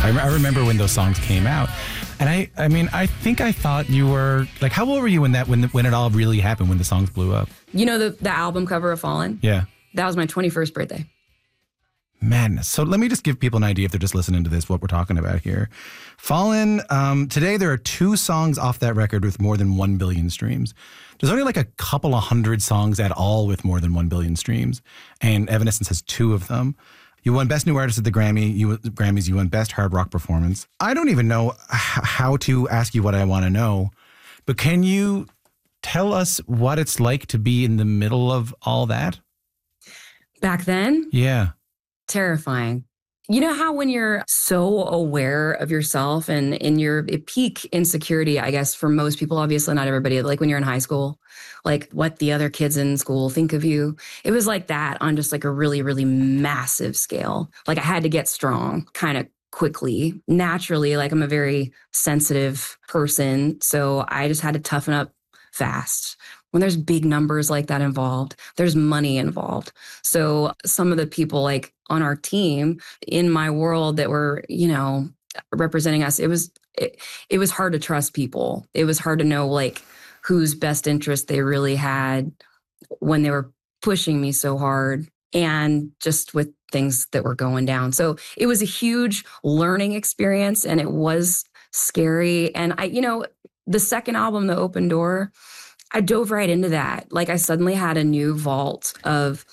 I remember when those songs came out. And I mean, I think I thought you were, like, how old were you when it all really happened, when the songs blew up? You know the album cover of Fallen? Yeah. That was my 21st birthday. Madness. So let me just give people an idea, if they're just listening to this, what we're talking about here. Fallen, today there are 2 songs off that record with more than 1 billion streams. There's only like a couple of hundred songs at all with more than 1 billion streams. And Evanescence has 2 of them. You won Best New Artist at the Grammys. You won Best Hard Rock Performance. I don't even know how to ask you what I want to know, but can you tell us what it's like to be in the middle of all that? Back then? Yeah. Terrifying. You know how when you're so aware of yourself and in your peak insecurity, I guess for most people, obviously not everybody, like when you're in high school, like what the other kids in school think of you. It was like that on just like a really, really massive scale. Like I had to get strong kind of quickly, naturally. Like I'm a very sensitive person. So I just had to toughen up fast. When there's big numbers like that involved, there's money involved. So some of the people like on our team in my world that were, you know, representing us, it was hard to trust people. It was hard to know like whose best interest they really had when they were pushing me so hard and just with things that were going down. So it was a huge learning experience and it was scary. And the second album, The Open Door, I dove right into that. Like I suddenly had a new vault of